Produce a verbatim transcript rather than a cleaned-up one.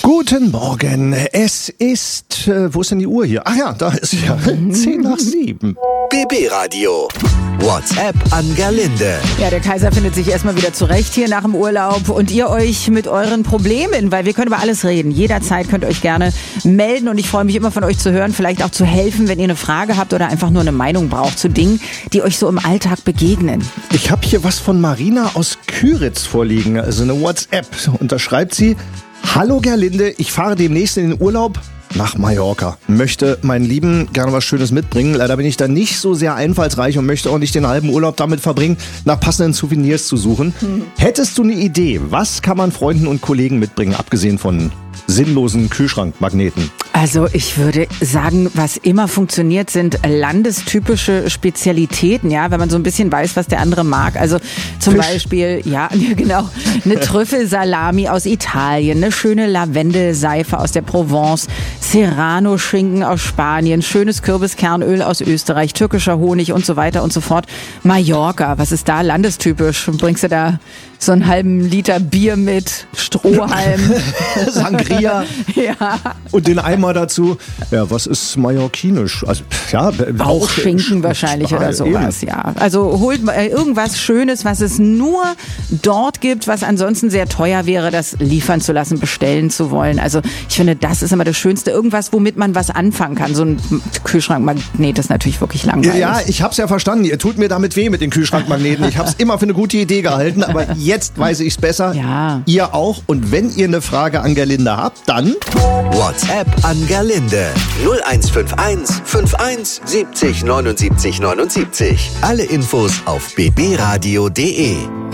Guten Morgen, es ist, äh, wo ist denn die Uhr hier? Ach ja, da ist sie ja, zehn nach sieben. B B-Radio, WhatsApp an Gerlinde. Ja, der Kaiser findet sich erstmal wieder zurecht hier nach dem Urlaub und ihr euch mit euren Problemen, weil wir können über alles reden. Jederzeit könnt ihr euch gerne melden und ich freue mich immer von euch zu hören, vielleicht auch zu helfen, wenn ihr eine Frage habt oder einfach nur eine Meinung braucht zu Dingen, die euch so im Alltag begegnen. Ich habe hier was von Marina aus Küritz vorliegen, also eine WhatsApp. Und da schreibt sie: Hallo Gerlinde, ich fahre demnächst in den Urlaub nach Mallorca. Möchte meinen Lieben gerne was Schönes mitbringen. Leider bin ich da nicht so sehr einfallsreich und möchte auch nicht den halben Urlaub damit verbringen, nach passenden Souvenirs zu suchen. Hm. Hättest du eine Idee, was kann man Freunden und Kollegen mitbringen, abgesehen von sinnlosen Kühlschrankmagneten? Also ich würde sagen, was immer funktioniert, sind landestypische Spezialitäten, ja, wenn man so ein bisschen weiß, was der andere mag. Also zum Fisch. Beispiel, ja, genau, eine Trüffelsalami aus Italien, eine schöne Lavendelseife aus der Provence, Serrano-Schinken aus Spanien, schönes Kürbiskernöl aus Österreich, türkischer Honig und so weiter und so fort. Mallorca, was ist da landestypisch? Bringst du da so einen halben Liter Bier mit, Strohhalm, Sangria ja. Und den Eimer dazu. Ja, was ist mallorquinisch? Also, ja, auch Schinken wahrscheinlich oder sowas, eben. Ja. Also holt irgendwas Schönes, was es nur dort gibt, was ansonsten sehr teuer wäre, das liefern zu lassen, bestellen zu wollen. Also ich finde, das ist immer das Schönste. Irgendwas, womit man was anfangen kann. So ein Kühlschrankmagnet ist natürlich wirklich langweilig. Ja, ich hab's ja verstanden. Ihr tut mir damit weh mit den Kühlschrankmagneten. Ich hab's immer für eine gute Idee gehalten, aber jetzt weiß ich's besser. Ja. Ihr auch. Und wenn ihr eine Frage an Gerlinde habt, dann WhatsApp an Gerlinde null eins fünf eins fünf eins siebzig neunundsiebzig neunundsiebzig. Alle Infos auf b b radio punkt d e.